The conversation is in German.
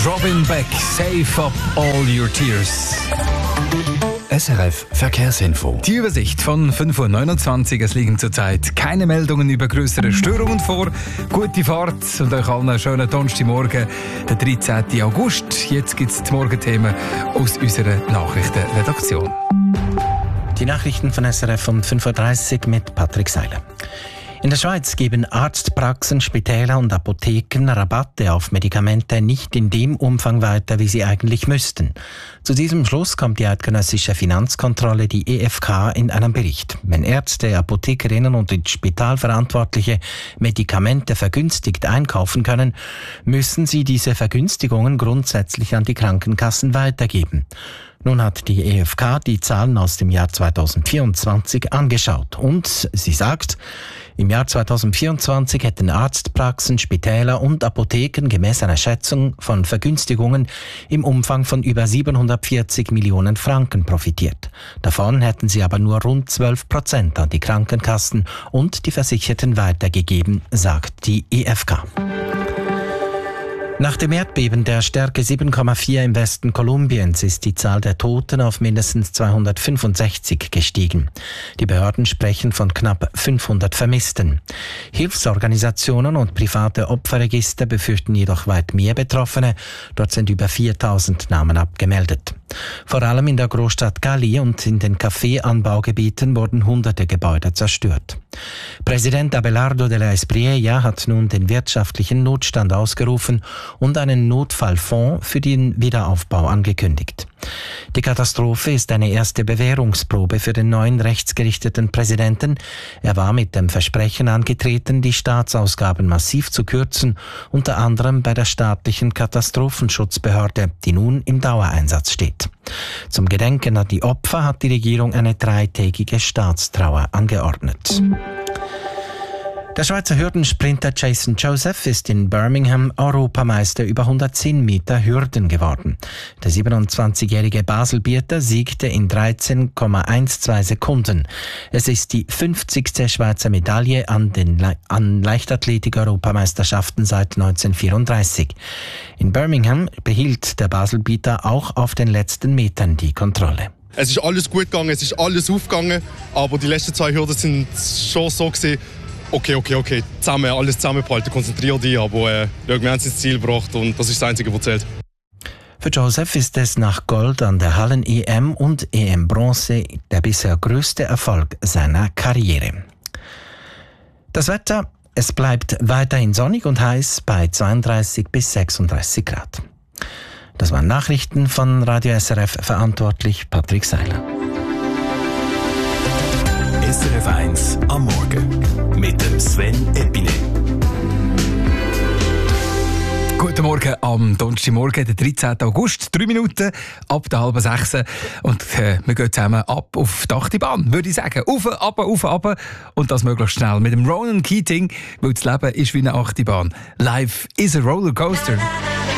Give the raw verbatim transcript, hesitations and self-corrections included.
Robin Beck, Save Up All Your Tears. S R F Verkehrsinfo. Die Übersicht von fünf Uhr neunundzwanzig. Es liegen zurzeit keine Meldungen über größere Störungen vor. Gute Fahrt und euch allen einen schönen Donnerstagmorgen, der dreizehnten August. Jetzt gibt es die Morgenthemen aus unserer Nachrichtenredaktion. Die Nachrichten von S R F um fünf Uhr dreißig mit Patrick Seiler. In der Schweiz geben Arztpraxen, Spitäler und Apotheken Rabatte auf Medikamente nicht in dem Umfang weiter, wie sie eigentlich müssten. Zu diesem Schluss kommt die eidgenössische Finanzkontrolle, die E F K, in einem Bericht. Wenn Ärzte, Apothekerinnen und Spitalverantwortliche Medikamente vergünstigt einkaufen können, müssen sie diese Vergünstigungen grundsätzlich an die Krankenkassen weitergeben. Nun hat die E F K die Zahlen aus dem Jahr zweitausendvierundzwanzig angeschaut und sie sagt, im Jahr zweitausendvierundzwanzig hätten Arztpraxen, Spitäler und Apotheken gemäß einer Schätzung von Vergünstigungen im Umfang von über siebenhundertvierzig Millionen Franken profitiert. Davon hätten sie aber nur rund zwölf Prozent an die Krankenkassen und die Versicherten weitergegeben, sagt die E F K. Nach dem Erdbeben der Stärke sieben Komma vier im Westen Kolumbiens ist die Zahl der Toten auf mindestens zweihundertfünfundsechzig gestiegen. Die Behörden sprechen von knapp fünfhundert Vermissten. Hilfsorganisationen und private Opferregister befürchten jedoch weit mehr Betroffene. Dort sind über viertausend Namen abgemeldet. Vor allem in der Großstadt Cali und in den Kaffeeanbaugebieten wurden hunderte Gebäude zerstört. Präsident Abelardo de la Espriella hat nun den wirtschaftlichen Notstand ausgerufen und einen Notfallfonds für den Wiederaufbau angekündigt. Die Katastrophe ist eine erste Bewährungsprobe für den neuen rechtsgerichteten Präsidenten. Er war mit dem Versprechen angetreten, die Staatsausgaben massiv zu kürzen, unter anderem bei der staatlichen Katastrophenschutzbehörde, die nun im Dauereinsatz steht. Zum Gedenken an die Opfer hat die Regierung eine dreitägige Staatstrauer angeordnet. Der Schweizer Hürdensprinter Jason Joseph ist in Birmingham Europameister über hundertzehn Meter Hürden geworden. Der siebenundzwanzigjährige Baselbieter siegte in dreizehn Komma zwölf Sekunden. Es ist die fünfzigste Schweizer Medaille an den Le- an Leichtathletik-Europameisterschaften seit neunzehnhundertvierunddreißig. In Birmingham behielt der Baselbieter auch auf den letzten Metern die Kontrolle. Es ist alles gut gegangen, es ist alles aufgegangen, aber die letzten zwei Hürden sind schon so gewesen, okay, okay, okay, zusammen, alles zusammenbehalten, konzentrier dich, aber äh, wir haben es ins Ziel gebracht und das ist das Einzige, was zählt. Für Joseph ist es nach Gold an der Hallen-E M und E M-Bronze der bisher größte Erfolg seiner Karriere. Das Wetter, es bleibt weiterhin sonnig und heiß bei zweiunddreißig bis sechsunddreißig Grad. Das waren Nachrichten von Radio S R F, verantwortlich Patrick Seiler. S R F eins am Morgen mit dem Sven Epine. Guten Morgen am Donnerstagmorgen, der dreizehnten August, drei Minuten ab der halben sechs. Und äh, wir gehen zusammen ab auf die achte Bahn, würde ich sagen. Auf, ab, auf, ab. Und das möglichst schnell mit dem Ronan Keating, weil das Leben ist wie eine achte Bahn. Life is a Rollercoaster.